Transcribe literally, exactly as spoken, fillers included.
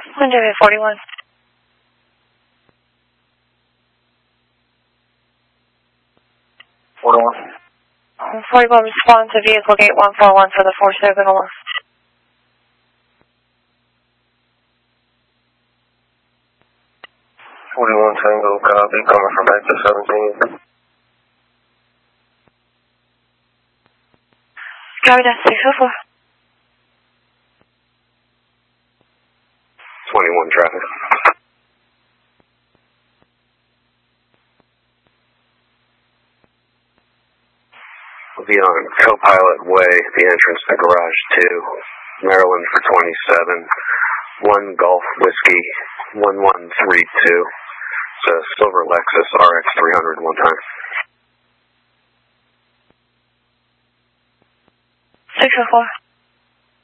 one W forty-one. forty-one. forty-one, respond to vehicle gate one four one for the four signal. forty-one Tango, copy, coming from back to seventeen. Driver down six oh four. twenty-one traffic. We'll be on Copilot Way, the entrance to Garage two, Maryland for twenty-seven, one Golf Whiskey, one one three two. It's a silver Lexus R X three hundred one time. six oh four.